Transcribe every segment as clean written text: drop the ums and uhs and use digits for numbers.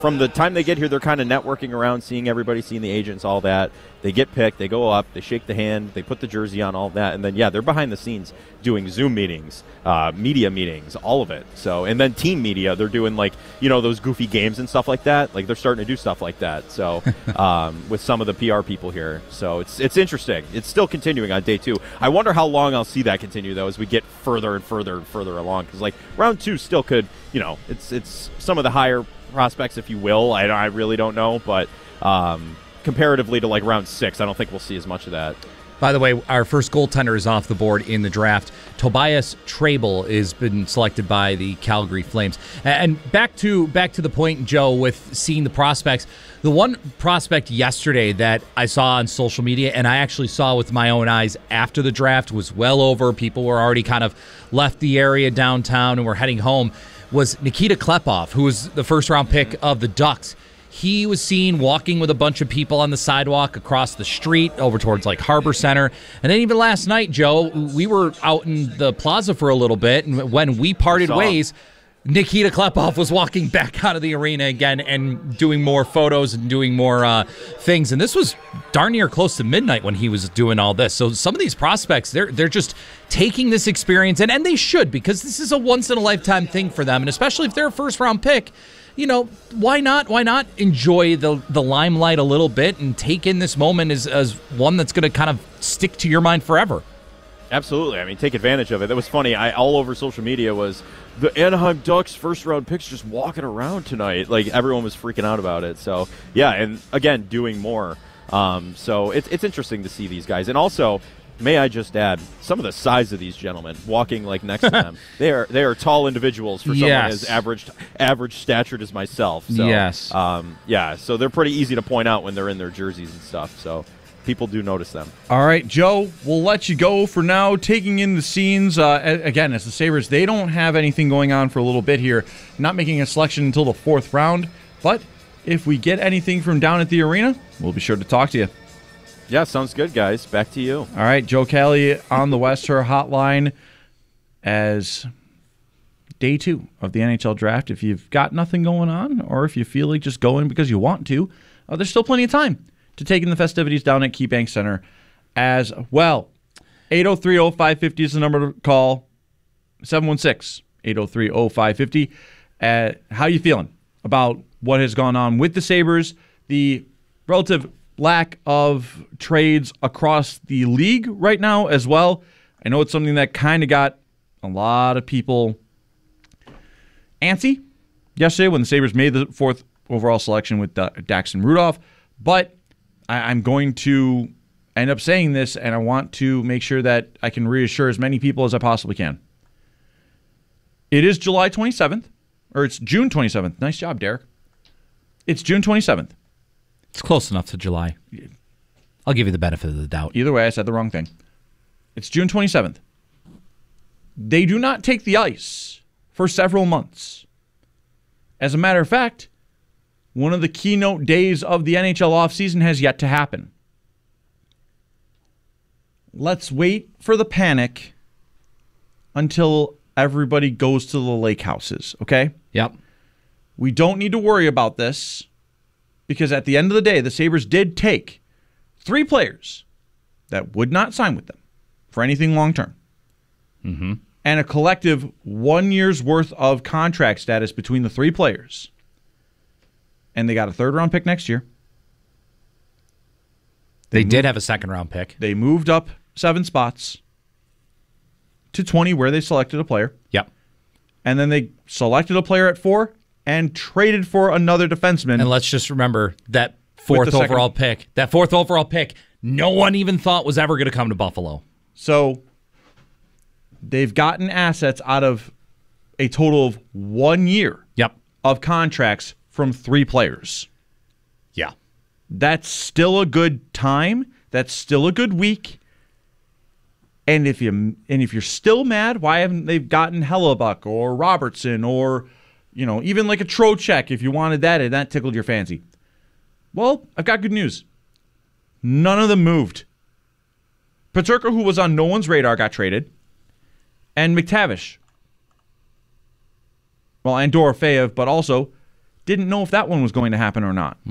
from the time they get here, they're kind of networking around, seeing everybody, seeing the agents, all that. They get picked, they go up, they shake the hand, they put the jersey on, all that, and then, they're behind the scenes doing Zoom meetings, media meetings, all of it. So, and then team media, they're doing, those goofy games and stuff like that. Like, they're starting to do stuff like that, so, with some of the PR people here. So, it's interesting. It's still continuing on day 2. I wonder how long I'll see that continue, though, as we get further and further and further along, because, round 2 still could, it's some of the higher prospects, if you will. I really don't know, but comparatively to round 6, I don't think we'll see as much of that. By the way, our first goaltender is off the board in the draft. Tobias Trabel has been selected by the Calgary Flames. And back to the point, Joe, with seeing the prospects. The one prospect yesterday that I saw on social media, and I actually saw with my own eyes after the draft, was well over. People were already kind of left the area downtown and were heading home, was Nikita Klepov, who was the first-round pick of the Ducks. He was seen walking with a bunch of people on the sidewalk across the street over towards Harbor Center. And then even last night, Joe, we were out in the plaza for a little bit, and when we parted ways, Nikita Klepov was walking back out of the arena again and doing more photos and doing more things. And this was darn near close to midnight when he was doing all this. So some of these prospects, they're just taking this experience, and they should, because this is a once-in-a-lifetime thing for them. And especially if they're a first-round pick, why not? Why not enjoy the limelight a little bit and take in this moment as one that's going to kind of stick to your mind forever? Absolutely. I mean, take advantage of it. That was funny. All over social media was the Anaheim Ducks first-round picks just walking around tonight. Everyone was freaking out about it. So, and again, doing more. So it's interesting to see these guys. And also, may I just add, some of the size of these gentlemen walking next to them. They are tall individuals for someone as average statured as myself. So, yes. So they're pretty easy to point out when they're in their jerseys and stuff. So people do notice them. All right, Joe, we'll let you go for now, taking in the scenes. Again, as the Sabres, they don't have anything going on for a little bit here, not making a selection until the 4th round. But if we get anything from down at the arena, we'll be sure to talk to you. Yeah, sounds good, guys. Back to you. All right, Joe Kelly on the Wester Hotline as day 2 of the NHL Draft. If you've got nothing going on, or if you feel like just going because you want to, there's still plenty of time to take in the festivities down at KeyBank Center as well. 803-0550 is the number to call. 716-803-0550. How you feeling about what has gone on with the Sabres, the relative lack of trades across the league right now as well? I know it's something that kind of got a lot of people antsy yesterday when the Sabres made the 4th overall selection with Daxton Rudolph, but I'm going to end up saying this, and I want to make sure that I can reassure as many people as I possibly can. It is July 27th, or it's June 27th. Nice job, Derek. It's June 27th. It's close enough to July. I'll give you the benefit of the doubt. Either way, I said the wrong thing. It's June 27th. They do not take the ice for several months. As a matter of fact, one of the keynote days of the NHL offseason has yet to happen. Let's wait for the panic until everybody goes to the lake houses, okay? Yep. We don't need to worry about this because at the end of the day, the Sabres did take 3 players that would not sign with them for anything long-term. Mm-hmm. And a collective 1 year's worth of contract status between the 3 players. And they got a 3rd-round pick next year. They did have a 2nd-round pick. They moved up 7 spots to 20 where they selected a player. Yep. And then they selected a player at 4 and traded for another defenseman. And let's just remember that 4th overall pick. That 4th overall pick, no one even thought was ever going to come to Buffalo. So they've gotten assets out of a total of 1 year of contracts from 3 players. Yeah. That's still a good time. That's still a good week. And if you're still mad, why haven't they gotten Hellebuck or Robertson or, even like a Trocheck if you wanted that and that tickled your fancy? Well, I've got good news. None of them moved. Peterka, who was on no one's radar, got traded. And McTavish. Well, and Dorofeyev, but also didn't know if that one was going to happen or not.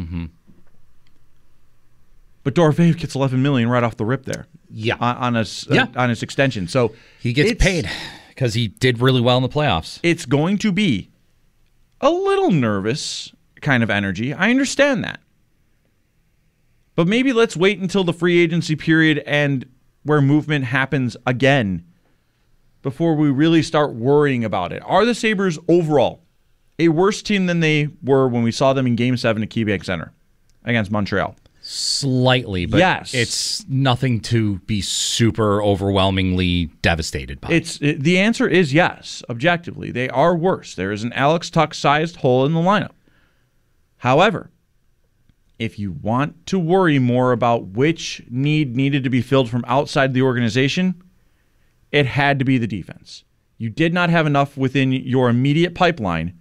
But Dorofeyev gets $11 million right off the rip there. Yeah. On his extension. So he gets paid because he did really well in the playoffs. It's going to be a little nervous kind of energy. I understand that. But maybe let's wait until the free agency period and where movement happens again before we really start worrying about it. Are the Sabres overall a worse team than they were when we saw them in Game 7 at KeyBank Center against Montreal? Slightly, but yes. It's nothing to be super overwhelmingly devastated by. The answer is yes, objectively. They are worse. There is an Alex Tuch-sized hole in the lineup. However, if you want to worry more about which need needed to be filled from outside the organization, it had to be the defense. You did not have enough within your immediate pipeline,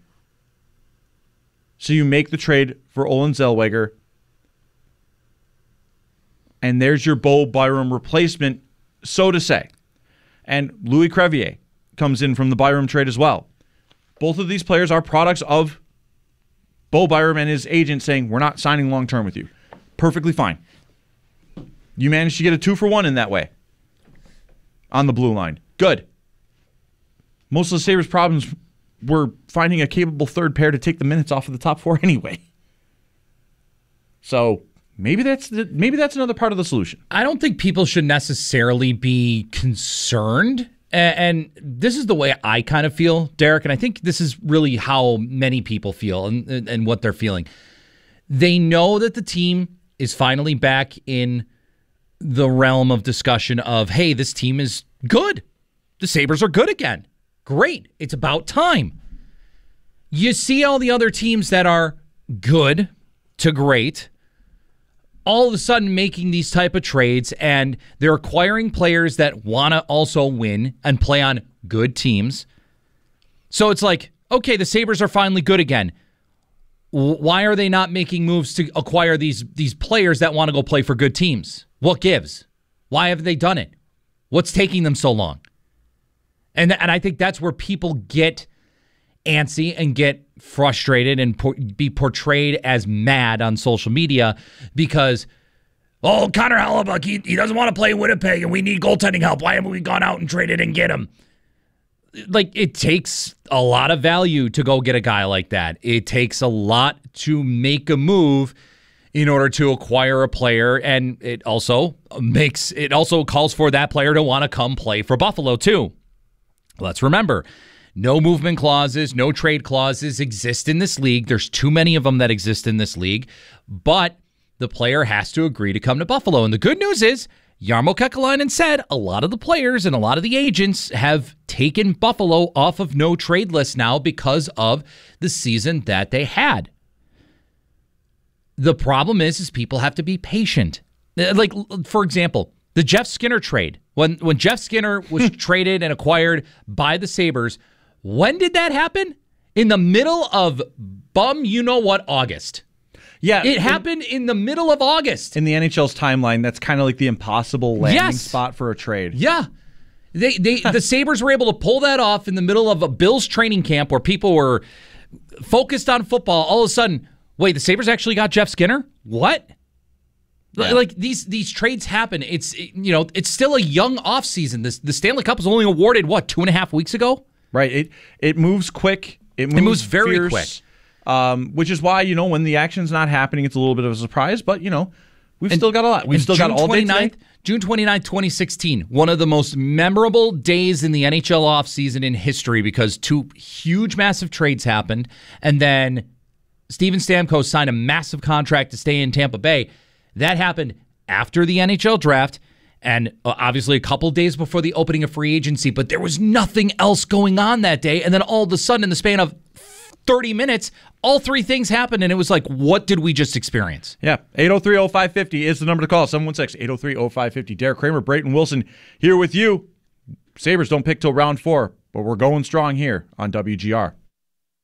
so you make the trade for Olen Zellweger. And there's your Bo Byram replacement, so to say. And Louis Crevier comes in from the Byram trade as well. Both of these players are products of Bo Byram and his agent saying, we're not signing long-term with you. Perfectly fine. You managed to get a 2-for-1 in that way on the blue line. Good. Most of the Sabres' problems were finding a capable third pair to take the minutes off of the top four anyway. So maybe that's another part of the solution. I don't think people should necessarily be concerned. And this is the way I kind of feel, Derek, and I think this is really how many people feel and what they're feeling. They know that the team is finally back in the realm of discussion of, hey, this team is good. The Sabres are good again. Great. It's about time. You see all the other teams that are good to great all of a sudden making these type of trades, and they're acquiring players that want to also win and play on good teams. So it's like, okay, the Sabres are finally good again. Why are they not making moves to acquire these players that want to go play for good teams? What gives? Why haven't they done it? What's taking them so long? And I think that's where people get antsy and get frustrated and be portrayed as mad on social media because, oh, Connor Hellebuyck, he doesn't want to play in Winnipeg and we need goaltending help. Why haven't we gone out and traded and get him? Like, it takes a lot of value to go get a guy like that. It takes a lot to make a move in order to acquire a player, and it also calls for that player to want to come play for Buffalo too. Let's remember, no movement clauses, no trade clauses exist in this league. There's too many of them that exist in this league, but the player has to agree to come to Buffalo. And the good news is, Jarmo Kekalainen said a lot of the players and a lot of the agents have taken Buffalo off of no trade list now because of the season that they had. The problem is people have to be patient. Like, for example, the Jeff Skinner trade. When Jeff Skinner was traded and acquired by the Sabres, when did that happen? In the middle of August. Yeah. It happened in the middle of August. In the NHL's timeline, that's kind of like the impossible landing spot for a trade. Yeah. The Sabres were able to pull that off in the middle of a Bills training camp where people were focused on football. All of a sudden, wait, the Sabres actually got Jeff Skinner? What? Yeah. Like, these trades happen. It's still a young offseason. The Stanley Cup was only awarded, 2.5 weeks ago? Right. It moves quick. It moves very fierce, quick. Which is why, when the action's not happening, it's a little bit of a surprise. But, we've still got a lot. We've still got all day today. June 29th, 2016, one of the most memorable days in the NHL offseason in history because two huge, massive trades happened. And then Steven Stamkos signed a massive contract to stay in Tampa Bay. That happened after the NHL draft and obviously a couple days before the opening of free agency, but there was nothing else going on that day. And then all of a sudden, in the span of 30 minutes, all three things happened, and it was like, what did we just experience? Yeah, 803-0550 is the number to call, 716-803-0550. Derek Kramer, Brayton Wilson here with you. Sabres don't pick till round 4, but we're going strong here on WGR.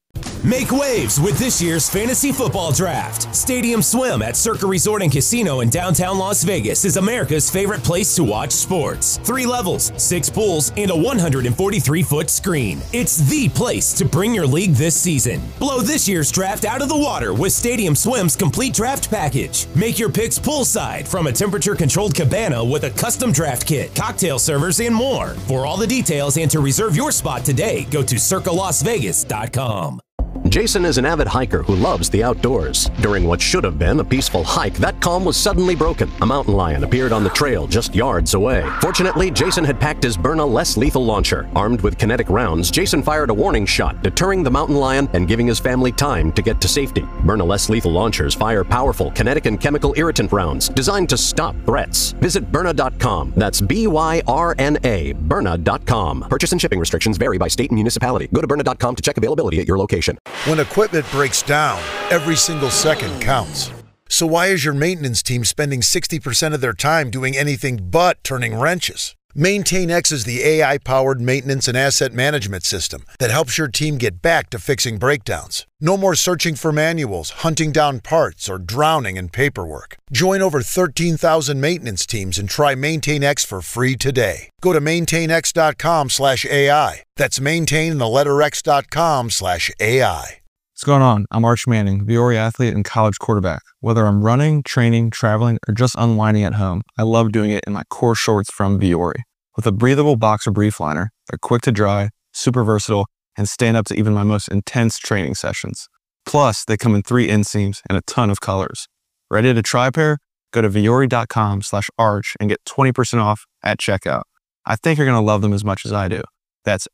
Make waves with this year's fantasy football draft. Stadium Swim at Circa Resort and Casino in downtown Las Vegas is America's favorite place to watch sports. 3 levels, 6 pools, and a 143-foot screen. It's the place to bring your league this season. Blow this year's draft out of the water with Stadium Swim's complete draft package. Make your picks poolside from a temperature-controlled cabana with a custom draft kit, cocktail servers, and more. For all the details and to reserve your spot today, go to circalasvegas.com. Jason is an avid hiker who loves the outdoors. During what should have been a peaceful hike, that calm was suddenly broken. A mountain lion appeared on the trail just yards away. Fortunately, Jason had packed his Byrna less lethal launcher. Armed with kinetic rounds, Jason fired a warning shot, deterring the mountain lion and giving his family time to get to safety. Byrna less lethal launchers fire powerful kinetic and chemical irritant rounds designed to stop threats. Visit Byrna.com. That's B-Y-R-N-A, Byrna.com. Purchase and shipping restrictions vary by state and municipality. Go to Byrna.com to check availability at your location. When equipment breaks down, every single second counts. So why is your maintenance team spending 60% of their time doing anything but turning wrenches? MaintainX is the AI-powered maintenance and asset management system that helps your team get back to fixing breakdowns. No more searching for manuals, hunting down parts, or drowning in paperwork. Join over 13,000 maintenance teams and try MaintainX for free today. Go to maintainx.com/AI. That's maintain.x.com/AI. What's going on? I'm Arch Manning, Viore athlete and college quarterback. Whether I'm running, training, traveling, or just unwinding at home, I love doing it in my core shorts from Viore. With a breathable boxer brief liner, they're quick to dry, super versatile, and stand up to even my most intense training sessions. Plus, they come in 3 inseams and a ton of colors. Ready to try a pair? Go to Viore.com/arch and get 20% off at checkout. I think you're going to love them as much as I do. That's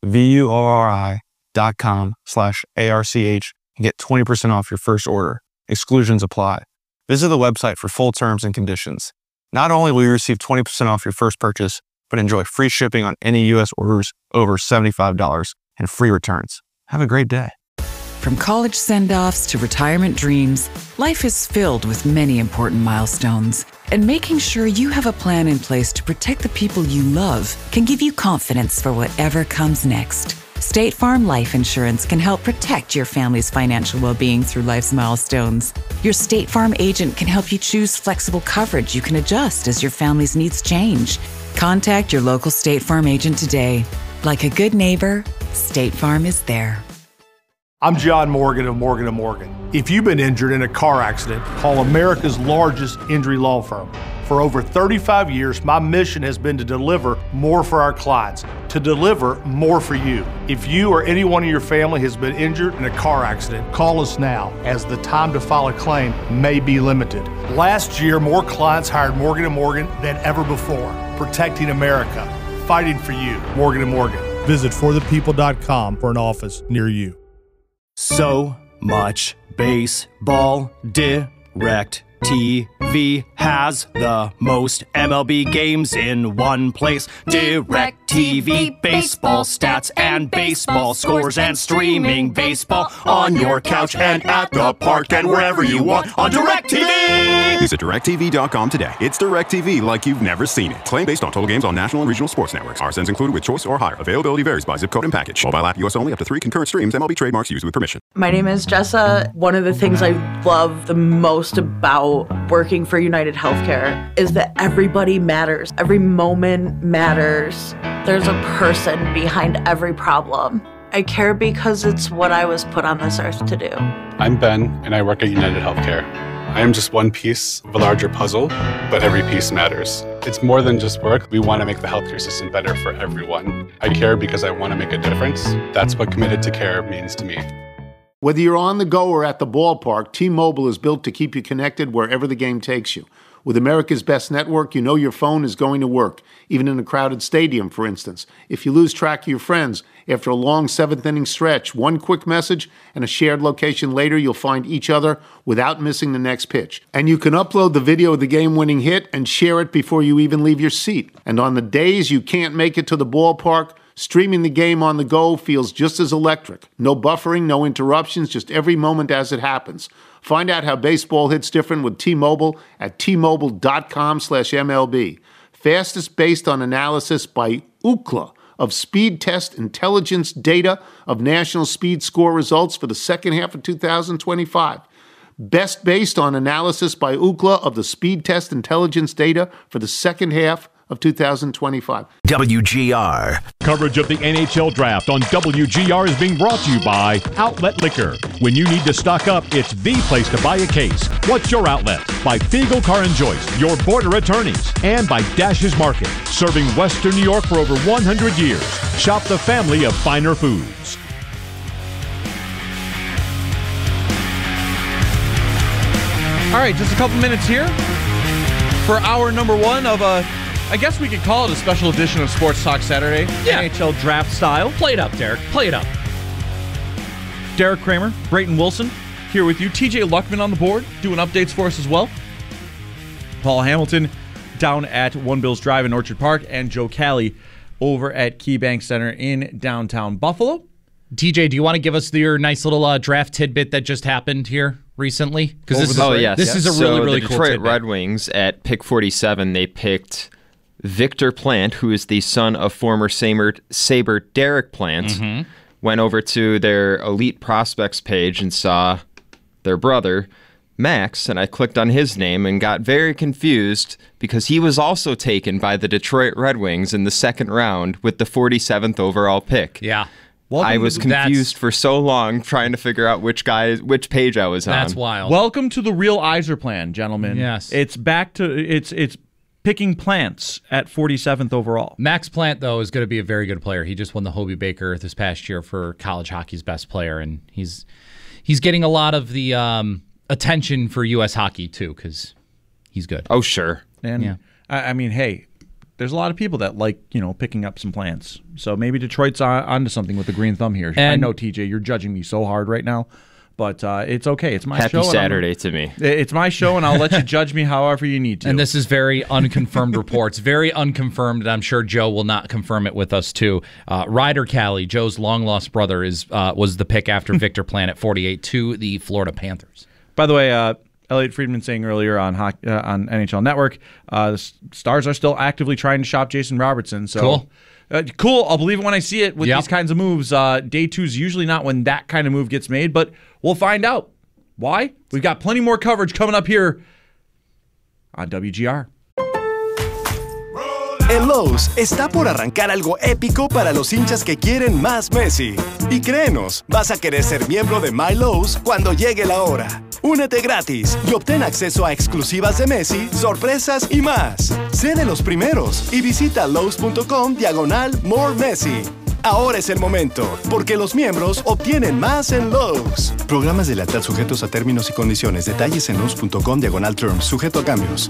VUORI.com/ARCH and get 20% off your first order. Exclusions apply. Visit the website for full terms and conditions. Not only will you receive 20% off your first purchase, but enjoy free shipping on any U.S. orders over $75 and free returns. Have a great day. From college send-offs to retirement dreams, life is filled with many important milestones. And making sure you have a plan in place to protect the people you love can give you confidence for whatever comes next. State Farm Life Insurance can help protect your family's financial well-being through life's milestones. Your State Farm agent can help you choose flexible coverage you can adjust as your family's needs change. Contact your local State Farm agent today. Like a good neighbor, State Farm is there. I'm John Morgan of Morgan & Morgan. If you've been injured in a car accident, call America's largest injury law firm. For over 35 years, my mission has been to deliver more for our clients, to deliver more for you. If you or anyone in your family has been injured in a car accident, call us now, as the time to file a claim may be limited. Last year, more clients hired Morgan & Morgan than ever before, protecting America, fighting for you. Morgan & Morgan. Visit forthepeople.com for an office near you. So much baseball. DirecTV has the most MLB games in one place. DirecTV baseball stats and baseball scores and streaming baseball on your couch and at the park and wherever you want on DirecTV. Visit DirecTV.com today. It's DirecTV like you've never seen it. Claim based on total games on national and regional sports networks. RSNs included with choice or higher. Availability varies by zip code and package. Mobile app US only, up to 3 concurrent streams. MLB trademarks used with permission. My name is Jessa. One of the things I love the most about working for United Healthcare is that everybody matters. Every moment matters. There's a person behind every problem. I care because it's what I was put on this earth to do. I'm Ben, and I work at United Healthcare. I am just one piece of a larger puzzle, but every piece matters. It's more than just work. We want to make the healthcare system better for everyone. I care because I want to make a difference. That's what Committed to Care means to me. Whether you're on the go or at the ballpark, T-Mobile is built to keep you connected wherever the game takes you. With America's best network, you know your phone is going to work, even in a crowded stadium, for instance. If you lose track of your friends, after a long 7th-inning stretch, one quick message and a shared location later, you'll find each other without missing the next pitch. And you can upload the video of the game-winning hit and share it before you even leave your seat. And on the days you can't make it to the ballpark, streaming the game on the go feels just as electric. No buffering, no interruptions, just every moment as it happens. Find out how baseball hits different with T-Mobile at T-Mobile.com/MLB. Fastest based on analysis by Ookla, of speed test intelligence data of national speed score results for the second half of 2025. Best based on analysis by Ookla of the speed test intelligence data for the second half of 2025. WGR. Coverage of the NHL Draft on WGR is being brought to you by Outlet Liquor. When you need to stock up, it's the place to buy a case. What's your outlet? By Fiegel Car and Joyce, your border attorneys. And by Dash's Market, serving Western New York for over 100 years. Shop the family of finer foods. All right, just a couple minutes here for hour number one of I guess we could call it a special edition of Sports Talk Saturday. Yeah. NHL draft style. Play it up, Derek. Play it up. Derek Kramer, Brayton Wilson here with you. TJ Luckman on the board doing updates for us as well. Paul Hamilton down at One Bills Drive in Orchard Park, and Joe Cali over at KeyBank Center in downtown Buffalo. TJ, do you want to give us your nice little draft tidbit that just happened here recently? Because this is a really the cool Detroit tidbit. Red Wings at pick 47, they picked Victor Plant, who is the son of former Sabre Derek Plant. Mm-hmm. Went over to their elite prospects page and saw their brother, Max, and I clicked on his name and got very confused because he was also taken by the Detroit Red Wings in the second round with the 47th overall pick. Yeah. I was confused for so long trying to figure out which page I was on. That's wild. Welcome to the real Iser plan, gentlemen. Yes. It's back to it's picking Plants at 47th overall. Max Plant, though, is going to be a very good player. He just won the Hobie Baker this past year for college hockey's best player, and he's getting a lot of the attention for U.S. hockey, too, because he's good. Oh, sure. And yeah. I mean, hey, there's a lot of people that like, picking up some Plants. So maybe Detroit's onto something with the green thumb here. And I know, TJ, you're judging me so hard right now, but it's okay. It's my Happy show. Saturday to me. It's my show, and I'll let you judge me however you need to. And this is very unconfirmed reports. Very unconfirmed, and I'm sure Joe will not confirm it with us, too. Ryder Cali, Joe's long-lost brother, was the pick after Victor Plant at 48 to the Florida Panthers. By the way, Elliot Friedman saying earlier on NHL Network, the Stars are still actively trying to shop Jason Robertson. So cool. Cool. I'll believe it when I see it with these kinds of moves. Day two is usually not when that kind of move gets made, but we'll find out. Why? We've got plenty more coverage coming up here on WGR. En Lowe's está por arrancar algo épico para los hinchas que quieren más Messi. Y créenos, vas a querer ser miembro de My Lowe's cuando llegue la hora. Únete gratis y obtén acceso a exclusivas de Messi, sorpresas y más. Sé de los primeros y visita lowes.com/more Messi. Ahora es el momento, porque los miembros obtienen más en Lowe's. Programas de lealtad sujetos a términos y condiciones. Detalles en lowes.com/terms. Sujeto a cambios.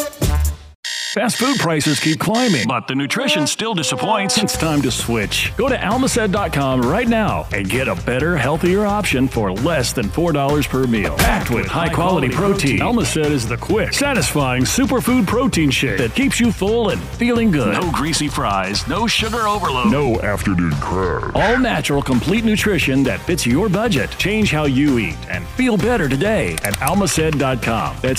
Fast food prices keep climbing, but the nutrition still disappoints. It's time to switch. Go to almacet.com right now and get a better, healthier option for less than $4 per meal. Packed with high-quality protein, Almacet is the quick, satisfying superfood protein shake that keeps you full and feeling good. No greasy fries, no sugar overload, no afternoon crab. All natural, complete nutrition that fits your budget. Change how you eat and feel better today at almacet.com. That's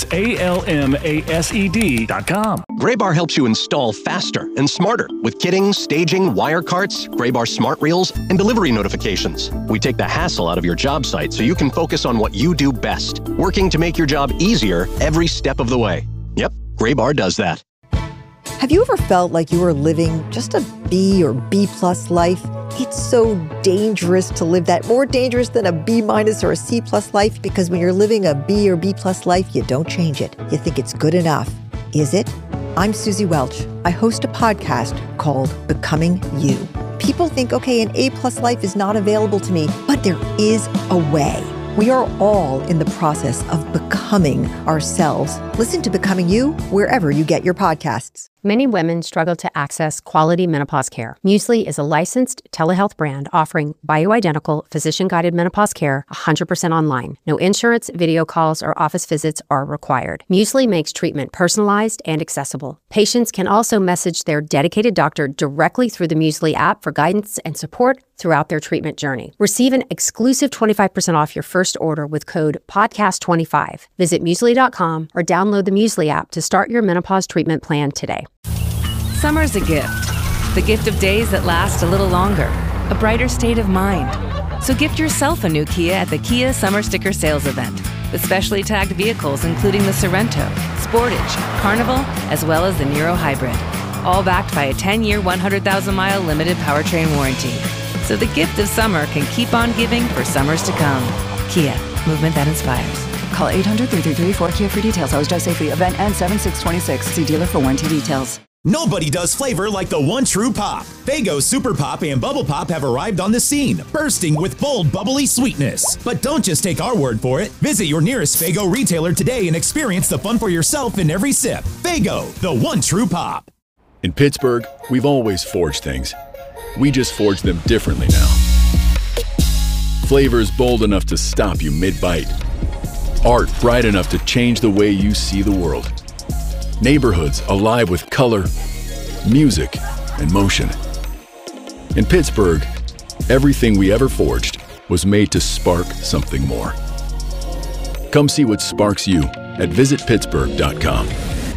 ALMASED.com. Graybar helps you install faster and smarter with kitting, staging, wire carts, Graybar smart reels, and delivery notifications. We take the hassle out of your job site so you can focus on what you do best, working to make your job easier every step of the way. Yep, Graybar does that. Have you ever felt like you were living just a B or B+ life? It's so dangerous to live that, more dangerous than a B- or a C+ life, because when you're living a B or B+ life, you don't change it. You think it's good enough. Is it? I'm Susie Welch. I host a podcast called Becoming You. People think, okay, an A+ life is not available to me, but there is a way. We are all in the process of becoming ourselves. Listen to Becoming You wherever you get your podcasts. Many women struggle to access quality menopause care. Muesli is a licensed telehealth brand offering bioidentical, physician-guided menopause care 100% online. No insurance, video calls, or office visits are required. Muesli makes treatment personalized and accessible. Patients can also message their dedicated doctor directly through the Muesli app for guidance and support throughout their treatment journey. Receive an exclusive 25% off your first order with code PODCAST25. Visit Muesli.com or download the Muesli app to start your menopause treatment plan today. Summer's a gift, the gift of days that last a little longer, a brighter state of mind. So gift yourself a new Kia at the Kia Summer Sticker Sales Event, with specially tagged vehicles including the Sorento, Sportage, Carnival, as well as the Niro Hybrid. All backed by a 10-year, 100,000-mile limited powertrain warranty. So the gift of summer can keep on giving for summers to come. Kia, movement that inspires. Call 800-333-4KIA for details. Always drive safely. Event ends 7/6/26. See dealer for warranty details. Nobody does flavor like the one true pop. Faygo Super Pop and Bubble Pop have arrived on the scene, bursting with bold, bubbly sweetness. But don't just take our word for it. Visit your nearest Faygo retailer today and experience the fun for yourself in every sip. Faygo, the one true pop. In Pittsburgh, we've always forged things. We just forge them differently now. Flavors bold enough to stop you mid-bite. Art bright enough to change the way you see the world. Neighborhoods alive with color, music, and motion. In Pittsburgh, everything we ever forged was made to spark something more. Come see what sparks you at visitpittsburgh.com.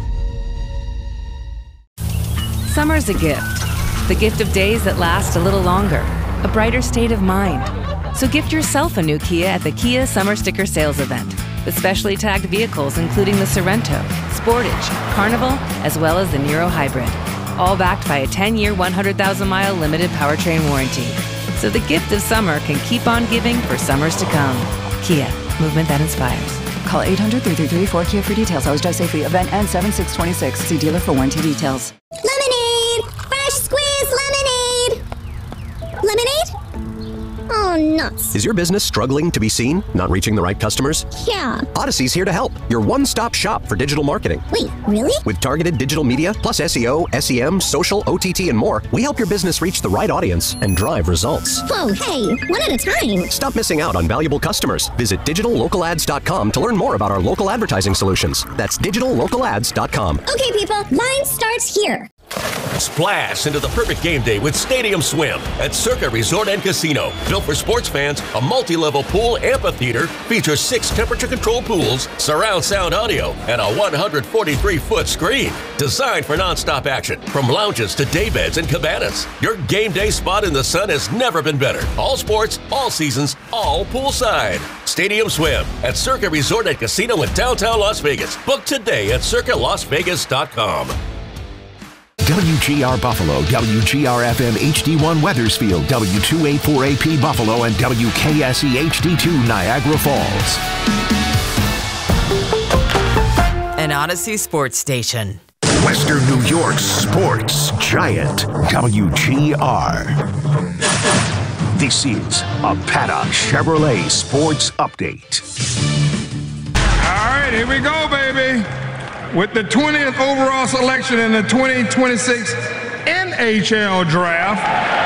Summer's a gift. The gift of days that last a little longer, a brighter state of mind. So gift yourself a new Kia at the Kia Summer Sticker Sales Event, with specially tagged vehicles including the Sorento, Sportage, Carnival, as well as the Niro Hybrid. All backed by a 10-year, 100,000-mile limited powertrain warranty. So the gift of summer can keep on giving for summers to come. Kia, movement that inspires. Call 800-333-4KIA for details. Always drive safely. Event ends 7/6/26. See dealer for warranty details. Lemonade! Fresh squeezed lemonade! Lemonade? Oh, nuts. Is your business struggling to be seen? Not reaching the right customers? Yeah. Odyssey's here to help. Your one-stop shop for digital marketing. Wait, really? With targeted digital media, plus SEO, SEM, social, OTT, and more, we help your business reach the right audience and drive results. Whoa, hey, one at a time. Stop missing out on valuable customers. Visit digitallocalads.com to learn more about our local advertising solutions. That's digitallocalads.com. Okay, people, mine starts here. Splash into the perfect game day with Stadium Swim at Circa Resort and Casino. Built for sports fans, a multi-level pool amphitheater features 6 temperature-controlled pools, surround sound audio, and a 143-foot screen. Designed for non-stop action, from lounges to daybeds and cabanas. Your game day spot in the sun has never been better. All sports, all seasons, all poolside. Stadium Swim at Circa Resort and Casino in downtown Las Vegas. Book today at circalasvegas.com. WGR Buffalo, WGR-FM HD1 Weathersfield, W284AP Buffalo, and WKSE HD2 Niagara Falls. An Odyssey sports station. Western New York's sports giant, WGR. This is a Paddock Chevrolet Sports Update. All right, here we go, baby. With the 20th overall selection in the 2026 NHL Draft,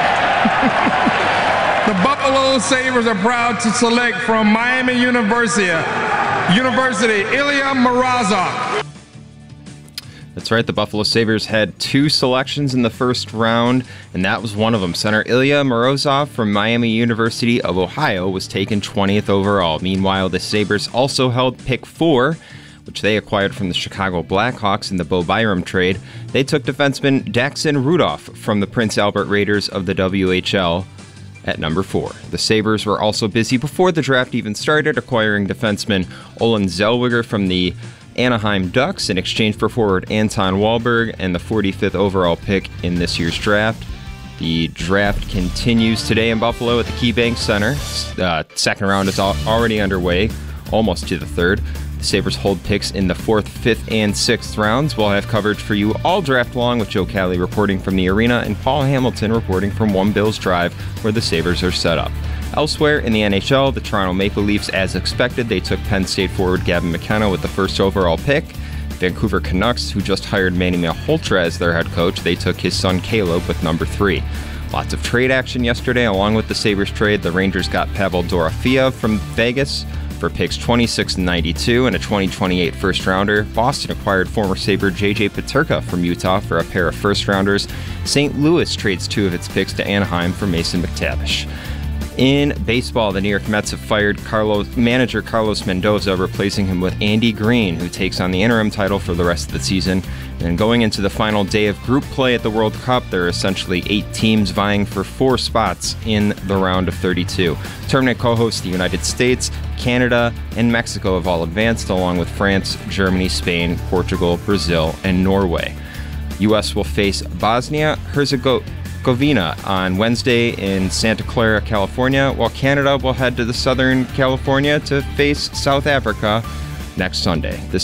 the Buffalo Sabres are proud to select from Miami University, Ilya Morozov. That's right, the Buffalo Sabres had 2 selections in the first round, and that was one of them. Center Ilya Morozov from Miami University of Ohio was taken 20th overall. Meanwhile, the Sabres also held pick 4, which they acquired from the Chicago Blackhawks in the Bo Byram trade. They took defenseman Daxon Rudolph from the Prince Albert Raiders of the WHL at number 4. The Sabres were also busy before the draft even started, acquiring defenseman Olin Zellweger from the Anaheim Ducks in exchange for forward Anton Wahlberg and the 45th overall pick in this year's draft. The draft continues today in Buffalo at the KeyBank Center. Second round is already underway, almost to the third. The Sabres hold picks in the 4th, 5th, and 6th rounds. We'll have coverage for you all draft long with Joe Cali reporting from the arena and Paul Hamilton reporting from One Bills Drive, where the Sabres are set up. Elsewhere in the NHL, the Toronto Maple Leafs, as expected, they took Penn State forward Gavin McKenna with the first overall pick. Vancouver Canucks, who just hired Manny Malhotra as their head coach, they took his son Caleb with number 3. Lots of trade action yesterday. Along with the Sabres trade, the Rangers got Pavel Dorofeyev from Vegas for picks 26 and 92 and a 2028 first-rounder. Boston acquired former Sabre J.J. Peterka from Utah for a pair of first-rounders. St. Louis trades 2 of its picks to Anaheim for Mason McTavish. In baseball, the New York Mets have fired manager Carlos Mendoza, replacing him with Andy Green, who takes on the interim title for the rest of the season. And going into the final day of group play at the World Cup, there are essentially 8 teams vying for 4 spots in the round of 32. Tournament co-hosts the United States, Canada, and Mexico have all advanced, along with France, Germany, Spain, Portugal, Brazil, and Norway. U.S. will face Bosnia-Herzegovina on Wednesday in Santa Clara, California, while Canada will head to the Southern California to face South Africa next Sunday. This